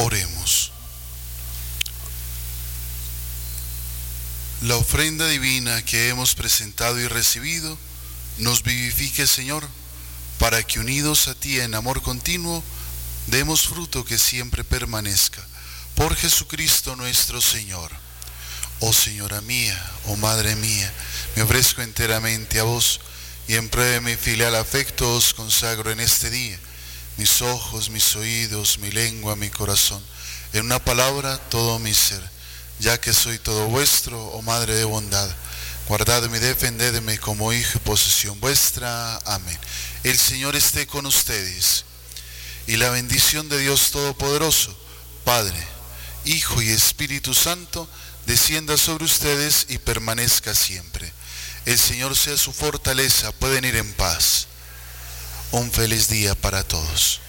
Oremos. La ofrenda divina que hemos presentado y recibido nos vivifique, Señor, para que unidos a ti en amor continuo, demos fruto que siempre permanezca. Por Jesucristo nuestro Señor. Oh Señora mía, oh Madre mía, me ofrezco enteramente a vos, y en prueba de mi filial afecto os consagro en este día mis ojos, mis oídos, mi lengua, mi corazón, en una palabra todo mi ser. Ya que soy todo vuestro, oh Madre de bondad, guardadme y defendedme como hijo y posesión vuestra. Amén. El Señor esté con ustedes, y la bendición de Dios Todopoderoso, Padre, Hijo y Espíritu Santo, descienda sobre ustedes y permanezca siempre. El Señor sea su fortaleza, pueden ir en paz. Un feliz día para todos.